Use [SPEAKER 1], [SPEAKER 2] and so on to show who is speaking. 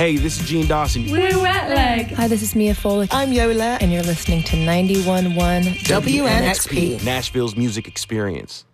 [SPEAKER 1] Hey, this is Gene Dawson.
[SPEAKER 2] We're Wet Leg.
[SPEAKER 3] Hi, this is Mia Foley.
[SPEAKER 4] I'm Yola.
[SPEAKER 3] And you're listening to 91.1
[SPEAKER 4] WNXP.
[SPEAKER 1] Nashville's music experience.